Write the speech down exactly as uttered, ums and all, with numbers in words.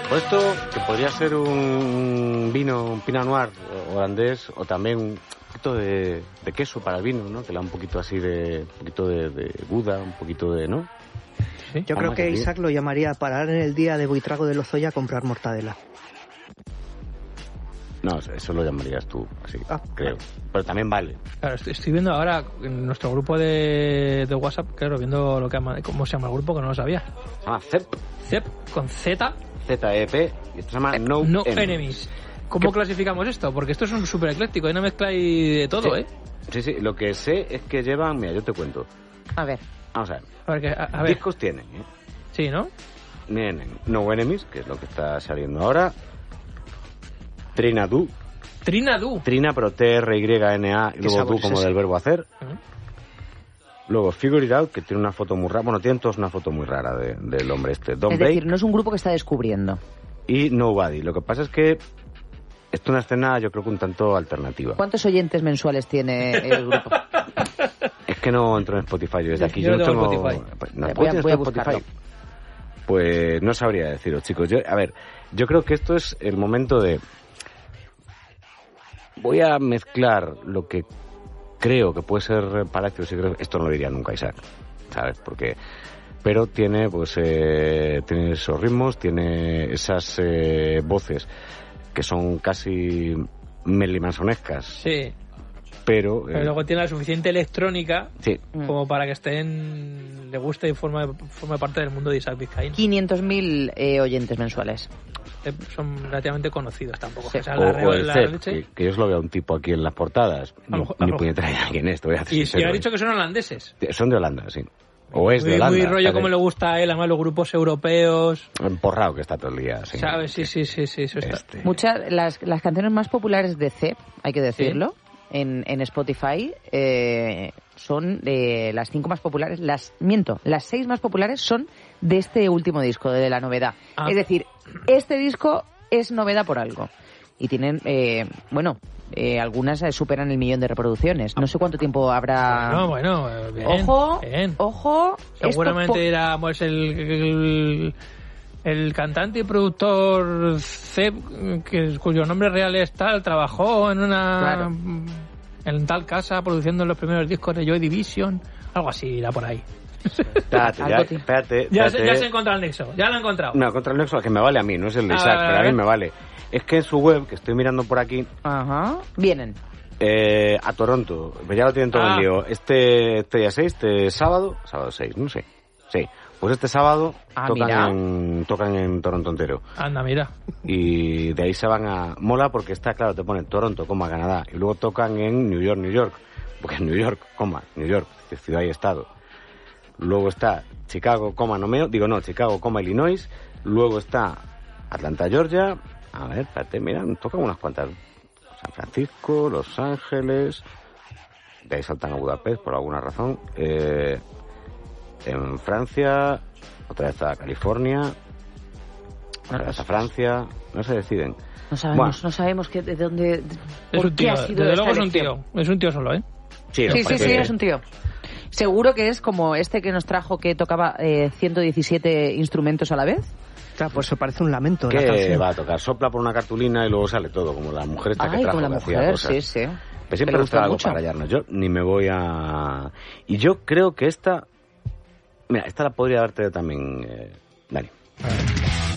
Pues esto, que podría ser un vino, un Pinot Noir holandés, o también un poquito de, de queso para el vino, ¿no? Que le da un poquito así de, un poquito de, de Gouda, un poquito de, ¿no? ¿Sí? Yo creo que Isaac lo llamaría parar en el día de Buitrago de Lozoya a comprar mortadela. No, eso lo llamarías tú, así, ah, creo. Pero también vale. Claro, estoy, estoy viendo ahora en nuestro grupo de, de WhatsApp, claro, viendo lo que ama, cómo se llama el grupo, que no lo sabía. Se llama C E P. C E P, con Z. Z E P, y esto se llama No, no Enemies. Enemies. ¿Cómo ¿Qué? clasificamos esto? Porque esto es un súper ecléctico, hay una mezcla y de todo, sí. ¿eh? Sí, sí, lo que sé es que llevan, mira, yo te cuento. A ver. Vamos a ver. A ver, que, a, a ver. Discos tienen, ¿eh? Sí, ¿no? Tienen No Enemies, que es lo que está saliendo ahora. Trinadu. Trinadu. Trina, pero T R Y N A, y luego Du como del verbo hacer. Uh-huh. Luego Figure It Out, que tiene una foto muy rara. Bueno, tienen todos una foto muy rara de, del hombre este. Don es Blake, decir, no es un grupo que está descubriendo. Y Nobody. Lo que pasa es que esto es una escena, yo creo que un tanto alternativa. ¿Cuántos oyentes mensuales tiene el grupo? Es que no entro en Spotify yo desde aquí. Yo, yo no tengo Spotify. No, voy a, voy a Spotify. Pues no sabría deciros, chicos. Yo, a ver, yo creo que esto es el momento de... Voy a mezclar lo que creo que puede ser Palacios y esto no lo diría nunca Isaac, ¿sabes? Porque... Pero tiene, pues, eh, tiene esos ritmos, tiene esas eh, voces que son casi melimansonescas. Sí. Pero, pero eh, luego tiene la suficiente electrónica sí. como para que estén, le guste y forme, forme parte del mundo de Isaac Vizcaín. quinientos mil eh, oyentes mensuales. Eh, son relativamente conocidos tampoco. Sí. Que sea o, la, o el la C E P, leche. que, que yo os lo veo un tipo aquí en las portadas. Ni, ni puñetera idea quién es, te voy a decir. Y si ha dicho que son holandeses. Son de Holanda, sí. O es muy, de Holanda. Muy rollo como le gusta a él, además los grupos europeos. Emporrado que está todo el día. Sí. ¿Sabes? Sí, sí, sí, sí. Eso está. Este... Muchas, las, las canciones más populares de C E P, hay que decirlo, ¿sí? en, en Spotify eh, son de las cinco más populares, las miento, las seis más populares son de este último disco, de la novedad. Ah. Es decir, este disco es novedad por algo. Y tienen, eh, bueno... Eh, algunas superan el millón de reproducciones. No sé cuánto tiempo habrá. No, bueno, bien, ojo, bien. ojo. Seguramente po... era pues el, el, el cantante y productor C E P, que, cuyo nombre real es tal, trabajó en una claro. en tal casa produciendo los primeros discos de Joy Division, algo así irá por ahí. Espérate, ya, espérate, espérate. Ya, se, ya se encontrado el nexo, ya lo he encontrado. No, contra el nexo que me vale a mí, no es el de Isaac, ah, pero a mí me vale. Es que en su web, que estoy mirando por aquí... Ajá, vienen. Eh, a Toronto, pues ya lo tienen todo ah. el lío. Este, este día seis, este sábado, sábado seis, no sé. Sí, pues este sábado ah, tocan, en, tocan en Toronto entero. Anda, mira. Y de ahí se van a... Mola porque está, claro, te ponen Toronto, coma, Canadá. Y luego tocan en New York, New York. Porque en New York, coma, New York, ciudad y estado. Luego está Chicago, coma, Nomeo. Digo, no, Chicago, coma, Illinois. Luego está Atlanta, Georgia. A ver, espérate, mira, tocan unas cuantas. San Francisco, Los Ángeles. De ahí saltan a Budapest por alguna razón. Eh, en Francia, otra vez a California, otra vez a Francia. No se deciden. No sabemos, bueno, no sabemos que, de dónde. De, es un tío, ha sido desde luego es un elección. tío. Es un tío solo, ¿eh? Sí, sí, sí, sí, es un tío. Seguro que es como este que nos trajo que tocaba eh, ciento diecisiete instrumentos a la vez. Claro, pues se parece un lamento. ¿Qué va a tocar? Sopla por una cartulina y luego sale todo, como la mujer esta Ay, que trajo como la que mujer, hacía cosas. sí, sí. Pero siempre busca algo mucho para rayarnos. Yo ni me voy a... Y yo creo que esta... Mira, esta la podría darte también, eh, Dani.